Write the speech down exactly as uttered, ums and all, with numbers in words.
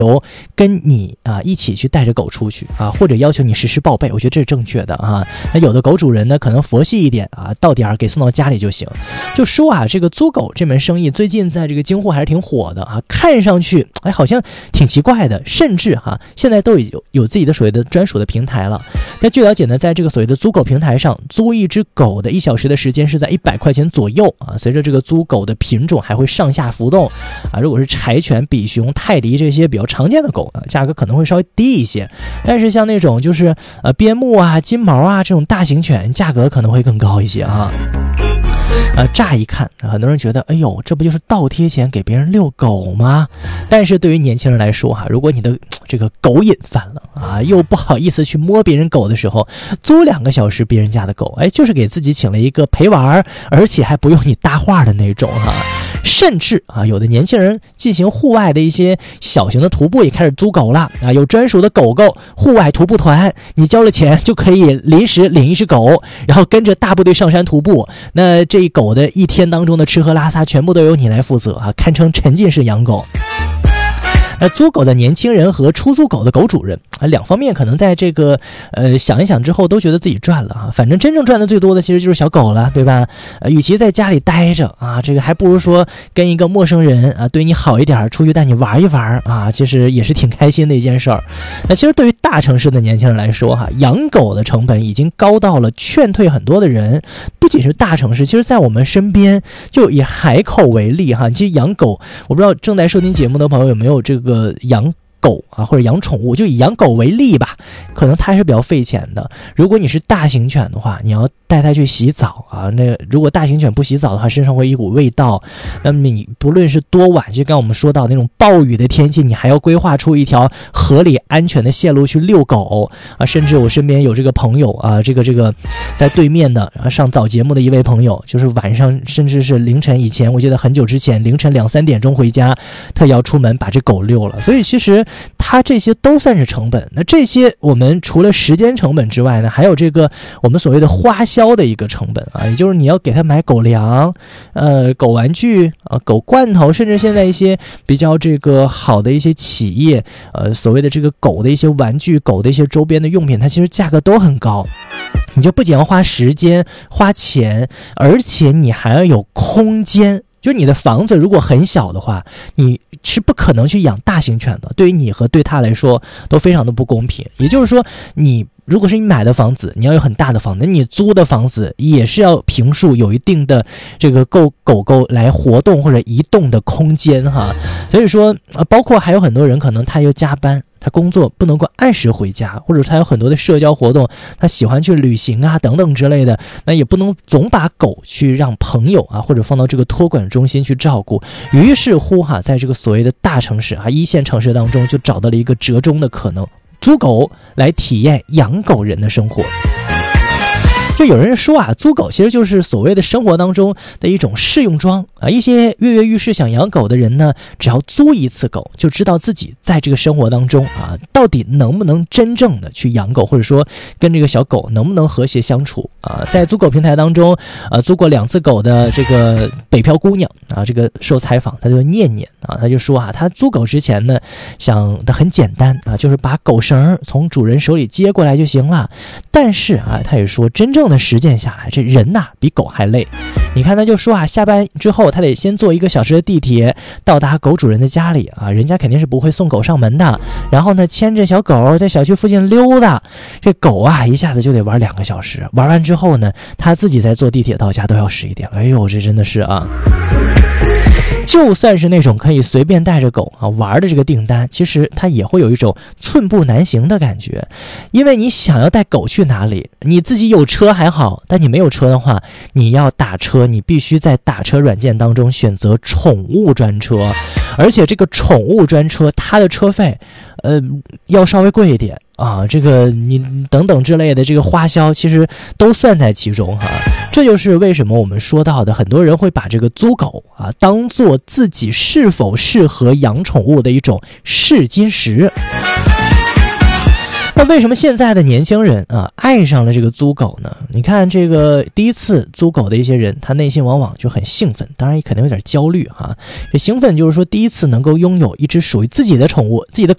由跟你啊一起去带着狗出去啊，或者要求你实时报备，我觉得这是正确的啊。那有的狗主人呢，可能佛系一点啊，到点儿给送到家里就行。就说啊，这个租狗这门生意最近在这个京沪还是挺火的啊，看上去哎好像挺奇怪的，甚至哈、啊、现在都已经有自己的所谓的专属的平台了。但据了解呢，在这个所谓的租狗平台上，租一只狗的一小时的时间是在一百块钱左右啊。随着这个租狗的品种还会上下浮动啊，如果是柴犬、比熊、泰迪这些比较常见的狗啊，价格可能会稍微低一些。但是像那种就是呃边牧啊、金毛啊这种大型犬，价格可能会更高一些啊。呃，乍一看，很多人觉得，哎呦，这不就是倒贴钱给别人遛狗吗？但是对于年轻人来说哈、啊，如果你的这个狗瘾犯了啊，又不好意思去摸别人狗的时候，租两个小时别人家的狗，哎，就是给自己请了一个陪玩，而且还不用你搭话的那种哈、啊。甚至啊，有的年轻人进行户外的一些小型的徒步也开始租狗了啊，有专属的狗狗户外徒步团，你交了钱就可以临时领一只狗，然后跟着大部队上山徒步。那这狗的一天当中的吃喝拉撒全部都由你来负责啊，堪称沉浸式养狗。那租狗的年轻人和出租狗的狗主人啊，两方面可能在这个呃想一想之后都觉得自己赚了啊。反正真正赚的最多的其实就是小狗了，对吧？呃，与其在家里待着啊，这个还不如说跟一个陌生人啊对你好一点，出去带你玩一玩啊，其实也是挺开心的一件事儿。那其实对于大城市的年轻人来说哈，养狗的成本已经高到了劝退很多的人。不仅是大城市，其实在我们身边，就以海口为例哈，其实养狗，我不知道正在收听节目的朋友有没有这个。呃，养狗啊，或者养宠物，就以养狗为例吧，可能它是比较费钱的。如果你是大型犬的话，你要带它去洗澡啊，那如果大型犬不洗澡的话，身上会一股味道。那么你不论是多晚，就刚我们说到那种暴雨的天气，你还要规划出一条合理安全的线路去遛狗啊。甚至我身边有这个朋友啊，这个这个在对面的啊上早节目的一位朋友，就是晚上甚至是凌晨以前，我记得很久之前凌晨两三点钟回家，他也要出门把这狗遛了。所以其实它这些都算是成本。那这些我们除了时间成本之外呢，还有这个我们所谓的花销的一个成本啊，也就是你要给它买狗粮、呃狗玩具啊、狗罐头，甚至现在一些比较这个好的一些企业，呃所谓的这个狗的一些玩具、狗的一些周边的用品，它其实价格都很高。你就不仅要花时间、花钱，而且你还要有空间。就你的房子如果很小的话，你是不可能去养大型犬的，对于你和对他来说都非常的不公平。也就是说，你如果是你买的房子，你要有很大的房子，你租的房子也是要平数有一定的这个够狗狗来活动或者移动的空间哈。所以说呃，包括还有很多人可能他又加班，他工作不能够按时回家，或者他有很多的社交活动，他喜欢去旅行啊等等之类的，那也不能总把狗去让朋友啊或者放到这个托管中心去照顾。于是乎哈，在这个所谓的大城市啊一线城市当中，就找到了一个折中的可能，租狗来体验养狗人的生活。就有人说啊，租狗其实就是所谓的生活当中的一种试用装啊。一些跃跃欲试想养狗的人呢，只要租一次狗，就知道自己在这个生活当中啊，到底能不能真正的去养狗，或者说跟这个小狗能不能和谐相处啊。在租狗平台当中，呃，租过两次狗的这个北漂姑娘啊，这个受采访，她就念念啊，她就说啊，她租狗之前呢，想的很简单啊，就是把狗绳从主人手里接过来就行了。但是啊，她也说真正的实践下来，这人呐、啊、比狗还累。你看他就说啊，下班之后他得先坐一个小时的地铁到达狗主人的家里啊，人家肯定是不会送狗上门的。然后呢，牵着小狗在小区附近溜达，这狗啊一下子就得玩两个小时。玩完之后呢，他自己再坐地铁到家都要十一点了。哎呦，这真的是啊。就算是那种可以随便带着狗啊玩的这个订单，其实它也会有一种寸步难行的感觉。因为你想要带狗去哪里，你自己有车还好，但你没有车的话，你要打车，你必须在打车软件当中选择宠物专车。而且这个宠物专车它的车费呃要稍微贵一点啊，这个你等等之类的这个花销其实都算在其中哈。这就是为什么我们说到的很多人会把这个租狗啊当做自己是否适合养宠物的一种试金石。那为什么现在的年轻人啊爱上了这个租狗呢？你看这个第一次租狗的一些人，他内心往往就很兴奋，当然也可能有点焦虑哈。这兴奋就是说第一次能够拥有一只属于自己的宠物，自己的